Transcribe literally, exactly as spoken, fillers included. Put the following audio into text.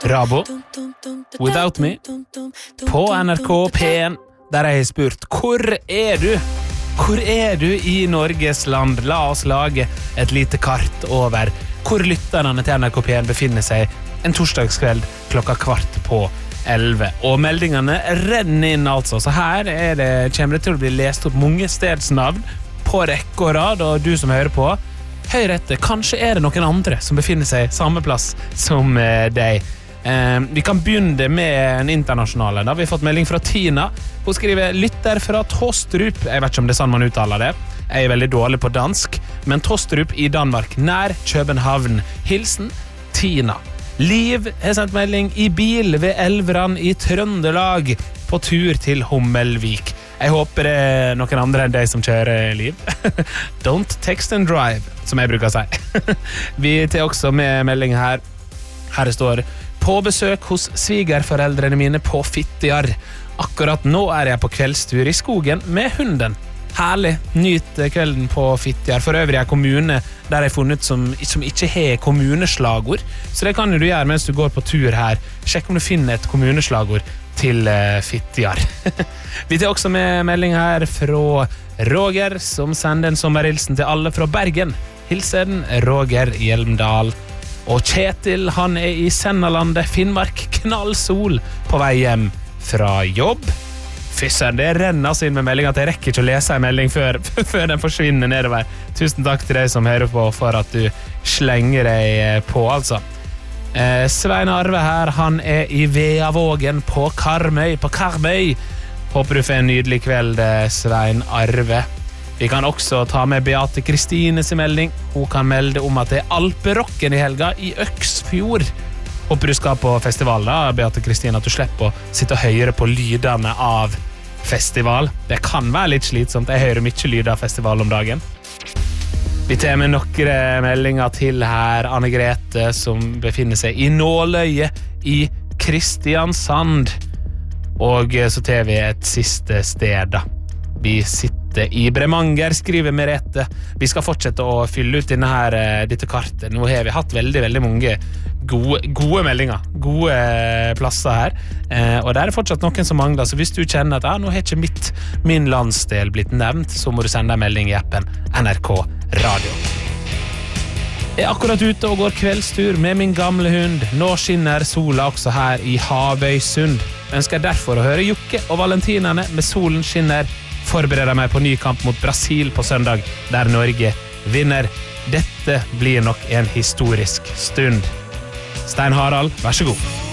Rabo, Without Me, på N R K P en, der jeg har spurt, hvor er du? Hvor er du i Norges land? La oss lage et lite kart over hvor lytterne til N R K P en befinner seg en torsdagskveld klokka kvart på elleve. Og meldingene renner inn altså, så her er det, kommer det til å bli lest opp mange stedsnavn på rekke og rad, og du som hører på, hør etter, kanskje er det noen andre som befinner seg samme plass som eh, deg. Eh, vi kan begynne med en internasjonale. Da har vi fått melding fra Tina. Hun skriver lytter fra Tostrup. Jeg vet ikke om det er sånn man uttaler det. Jeg er veldig dårlig på dansk, men Tostrup i Danmark, nær København. Hilsen Tina. Liv har sendt melding i bil ved Elveran i Trøndelag på tur til Hommelvik. Jeg håper det er noen andre enn deg som kjører, Liv. Don't text and drive, som jeg bruker å si. Vi tar også med melding her. Her står på besøk hos svigerforeldrene mine på Fitjar. Akkurat nå er jeg på kveldstur i skogen med hunden. Herlig, nyt kvelden på Fitjar. For øvrig er kommune der jeg har funnet som, som ikke har kommuneslagord. Så det kan du gjøre mens du går på tur her. Sjekk om du finner et kommuneslagord til uh, Fitjar. Vi tar også med melding her fra Roger, som sender en sommerhilsen til alle fra Bergen. Hilsen Roger Hjelmdal. Og Kjetil, han er i Sennalandet, Finnmark, knallsol på vei hjem fra jobb. Fyssen, det renner altså inn med melding at jeg rekker ikke å lese en melding før, før den forsvinner nedover. Tusen takk til deg som hører på for at du slenger deg på, altså. Eh, Svein Arve her, han er i Veavågen på Karmøy, på Karmøy. Håper du får en nydelig kveld, Svein Arve. Vi kan også ta med Beate Kristines melding. Hun kan melde om at det er Alperocken i helga i Øksfjord. Håper du skal på festival da, Beate Kristine, at du slipper å sitte og høre på lydene av festival. Det kan være litt slitsomt. Jeg hører mye lyd av festival om dagen. Vi tar med noen meldinger til her. Anne Grete, som befinner seg i Nåløye i Kristiansand. Og så tar vi et siste sted da. Vi sitter i Bremanger, skriver Merete. Vi skal fortsette å fylle ut denne her, dette kartet. Nå har vi hatt veldig, veldig mange gode, gode meldinger, gode plasser her. Eh, og der er fortsatt noen som mangler, så hvis du kjenner at ah, nå har ikke mitt, min landsdel blitt nevnt, så må du sende en melding i appen N R K Radio. Jeg er akkurat ute og går kveldstur med min gamle hund. Nå skinner sola også her i Havøysund. Jeg ønsker derfor å høre Jokke og Valentinerne med Solen skinner. Forbereder meg på ny kamp mot Brasil på søndag, der Norge vinner. Dette blir nok en historisk stund. Stein Harald, vær så god.